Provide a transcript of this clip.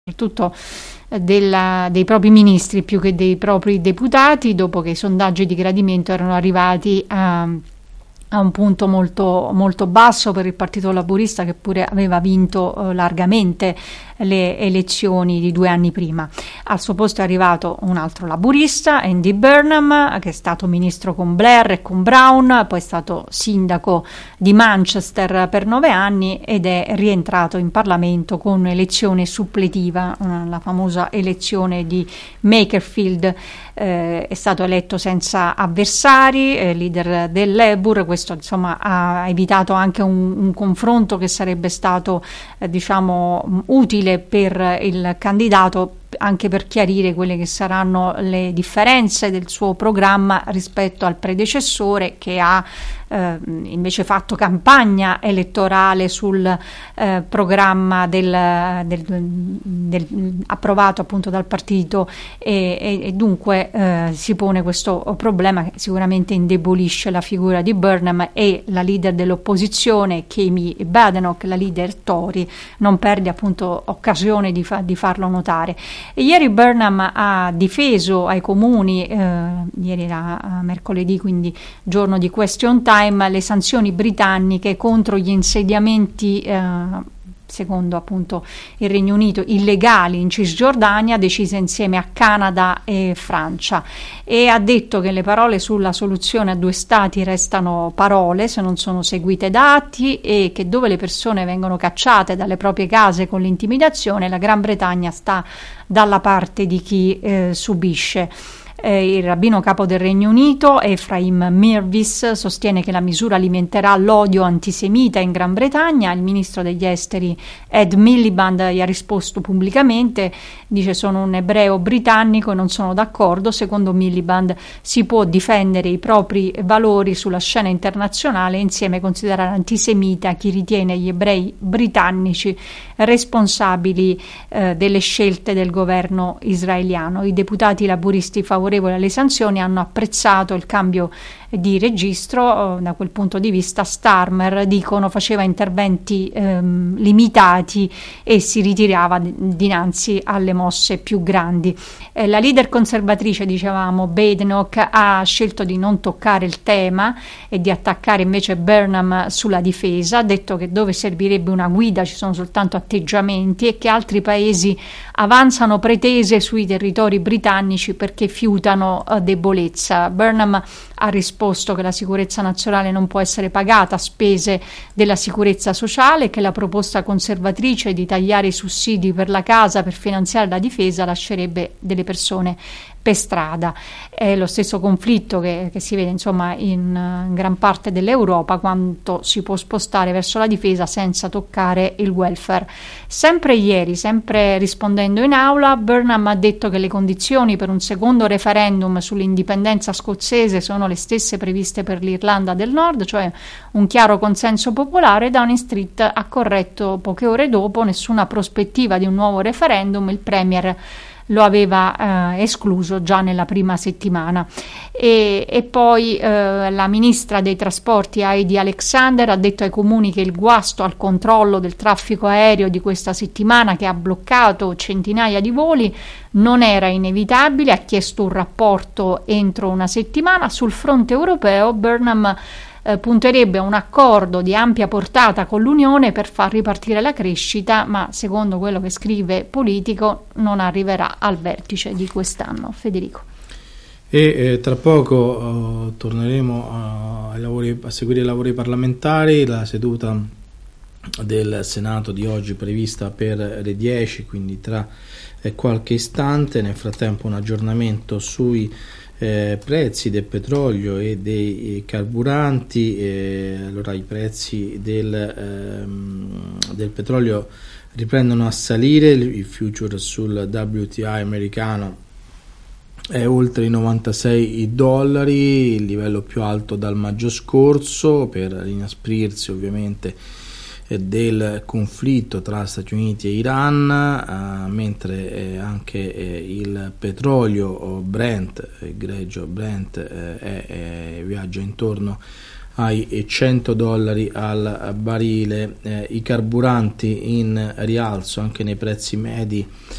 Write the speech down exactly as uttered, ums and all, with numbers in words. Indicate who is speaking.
Speaker 1: soprattutto della, dei propri ministri più che dei propri deputati, dopo che i sondaggi di gradimento erano arrivati a, a un punto molto, molto basso per il Partito Laburista, che pure aveva vinto eh, largamente le elezioni di due anni prima. Al suo posto è arrivato un altro laburista, Andy Burnham, che è stato ministro con Blair e con Brown, poi è stato sindaco di Manchester per nove anni ed è rientrato in Parlamento con un'elezione suppletiva, la famosa elezione di Makerfield. Eh, è stato eletto senza avversari, eh, leader del Labour. Questo insomma ha evitato anche un, un confronto che sarebbe stato eh, diciamo utile per il candidato, anche per chiarire quelle che saranno le differenze del suo programma rispetto al predecessore, che ha eh, invece fatto campagna elettorale sul eh, programma del, del, del, approvato appunto dal partito e, e, e dunque eh, si pone questo problema che sicuramente indebolisce la figura di Burnham, e la leader dell'opposizione Kemi Badenoch, la leader Tory, non perde appunto occasione di, fa, di farlo notare. E ieri Burnham ha difeso ai comuni, eh, ieri era mercoledì, quindi giorno di question time, le sanzioni britanniche contro gli insediamenti, eh, secondo appunto il Regno Unito, illegali in Cisgiordania, decise insieme a Canada e Francia, e ha detto che le parole sulla soluzione a due stati restano parole se non sono seguite da atti, e che dove le persone vengono cacciate dalle proprie case con l'intimidazione, la Gran Bretagna sta dalla parte di chi eh, subisce. Eh, il rabbino capo del Regno Unito, Ephraim Mirvis, sostiene che la misura alimenterà l'odio antisemita in Gran Bretagna. Il ministro degli esteri Ed Miliband gli ha risposto pubblicamente, dice: sono un ebreo britannico e non sono d'accordo. Secondo Miliband si può difendere i propri valori sulla scena internazionale e insieme considerare antisemita chi ritiene gli ebrei britannici responsabili eh, delle scelte del governo israeliano. I deputati laburisti favorevoli alle sanzioni hanno apprezzato il cambio di registro. Da quel punto di vista Starmer, dicono, faceva interventi ehm, limitati e si ritirava d- dinanzi alle mosse più grandi. Eh, la leader conservatrice, dicevamo, Badenoch, ha scelto di non toccare il tema e di attaccare invece Burnham sulla difesa. Ha detto che dove servirebbe una guida ci sono soltanto atteggiamenti e che altri paesi avanzano pretese sui territori britannici perché fiutano uh, debolezza. Burnham ha risposto che la sicurezza nazionale non può essere pagata a spese della sicurezza sociale, che la proposta conservatrice di tagliare i sussidi per la casa per finanziare la difesa lascerebbe delle persone per strada. È lo stesso conflitto che, che si vede insomma in, in gran parte dell'Europa, quanto si può spostare verso la difesa senza toccare il welfare. Sempre ieri, sempre rispondendo in aula, Burnham ha detto che le condizioni per un secondo referendum sull'indipendenza scozzese sono le stesse previste per l'Irlanda del Nord, cioè un chiaro consenso popolare. Downing Street ha corretto poche ore dopo: nessuna prospettiva di un nuovo referendum, il Premier lo aveva eh, escluso già nella prima settimana. E, e poi eh, la ministra dei trasporti Heidi Alexander ha detto ai comuni che il guasto al controllo del traffico aereo di questa settimana, che ha bloccato centinaia di voli, non era inevitabile. Ha chiesto un rapporto entro una settimana. Sul fronte europeo Burnham Eh, punterebbe a un accordo di ampia portata con l'Unione per far ripartire la crescita, ma secondo quello che scrive Politico non arriverà al vertice di quest'anno. Federico.
Speaker 2: E eh, tra poco uh, torneremo a, ai lavori, a seguire i lavori parlamentari. La seduta del Senato di oggi prevista per le dieci, quindi tra eh, qualche istante. Nel frattempo un aggiornamento sui Eh, prezzi del petrolio e dei eh, carburanti. Eh, allora i prezzi del, ehm, del petrolio riprendono a salire, il future sul W T I americano è oltre i novantasei dollari, il livello più alto dal maggio scorso, per l'inasprirsi ovviamente del conflitto tra Stati Uniti e Iran, eh, mentre eh, anche eh, il petrolio Brent, il greggio Brent, eh, è, è, viaggia intorno ai cento dollari al barile, eh, i carburanti in rialzo anche nei prezzi medi